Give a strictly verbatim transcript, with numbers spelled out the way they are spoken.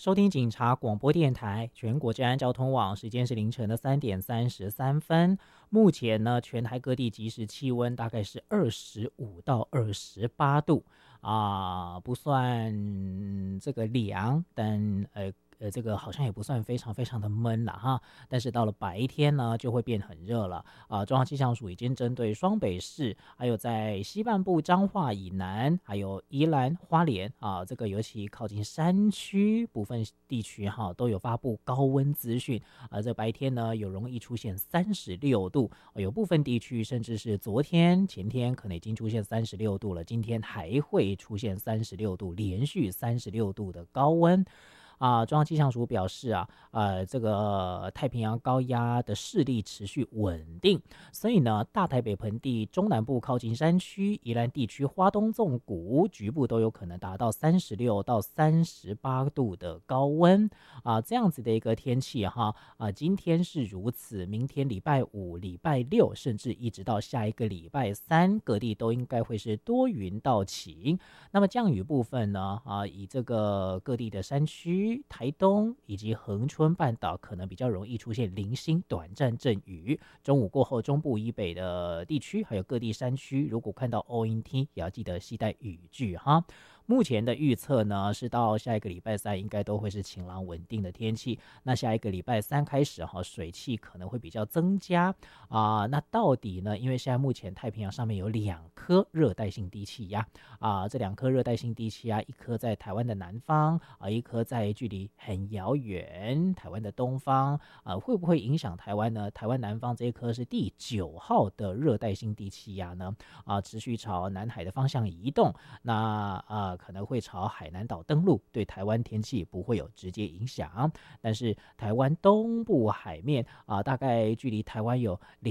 收听警察广播电台全国治安交通网，时间是凌晨的三点三十三分。目前呢，全台各地即时气温大概是二十五到二十八度啊、不算这个凉，但呃。呃，这个好像也不算非常非常的闷了哈，但是到了白天呢，就会变很热了啊。中央气象署已经针对双北市，还有在西半部彰化以南，还有宜兰花莲啊，这个尤其靠近山区部分地区哈，都有发布高温资讯啊。这白天呢，有容易出现三十六度，有部分地区甚至是昨天、前天可能已经出现三十六度了，今天还会出现三十六度，连续三十六度的高温。啊，中央气象署表示啊，呃，这个太平洋高压的势力持续稳定，所以呢，大台北盆地中南部靠近山区、宜兰地区花东纵谷局部都有可能达到三十六到三十八度的高温啊，这样子的一个天气哈啊，今天是如此，明天礼拜五、礼拜六，甚至一直到下一个礼拜三，各地都应该会是多云到晴。那么降雨部分呢啊，以这个各地的山区。台东以及恒春半岛可能比较容易出现零星短暂阵雨，中午过后中部以北的地区还有各地山区，如果看到欧阴天也要记得携带雨具哈。目前的预测呢，是到下一个礼拜三应该都会是晴朗稳定的天气。那下一个礼拜三开始哈，水汽可能会比较增加啊、呃。那到底呢？因为现在目前太平洋上面有两颗热带性低气压啊、呃，这两颗热带性低气压，一颗在台湾的南方啊、呃，一颗在距离很遥远台湾的东方啊、呃，会不会影响台湾呢？台湾南方这一颗是第九号的热带性低气压呢啊、呃，持续朝南海的方向移动。那啊。呃可能会朝海南岛登陆，对台湾天气不会有直接影响。但是台湾东部海面啊、呃，大概距离台湾有